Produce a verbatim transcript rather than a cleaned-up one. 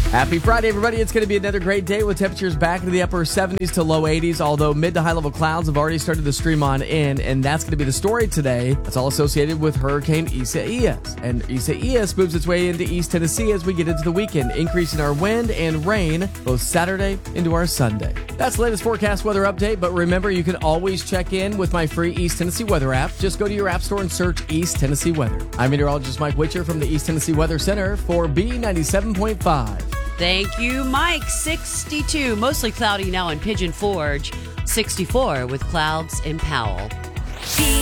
Happy Friday, everybody. It's going to be another great day with temperatures back into the upper seventies to low eighties, although mid to high level clouds have already started to stream on in, and that's going to be the story today. That's all associated with Hurricane Isaias. And Isaias moves its way into East Tennessee as we get into the weekend, increasing our wind and rain both Saturday into our Sunday. That's the latest forecast weather update, but remember, you can always check in with my free East Tennessee weather app. Just go to your app store and search East Tennessee Weather. I'm meteorologist Mike Witcher from the East Tennessee Weather Center for B ninety-seven point five. Thank you, Mike. sixty-two, mostly cloudy now in Pigeon Forge. sixty-four with clouds in Powell.